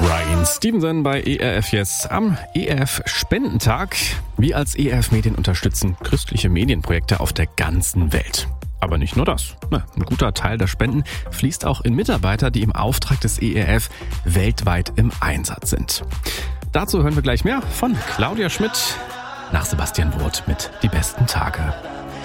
Ryan Stevenson bei ERF Yes am ERF-Spendentag. Wir als ERF Medien unterstützen christliche Medienprojekte auf der ganzen Welt. Aber nicht nur das. Ein guter Teil der Spenden fließt auch in Mitarbeiter, die im Auftrag des ERF weltweit im Einsatz sind. Dazu hören wir gleich mehr von Claudia Schmidt nach Sebastian Woth mit Die besten Tage.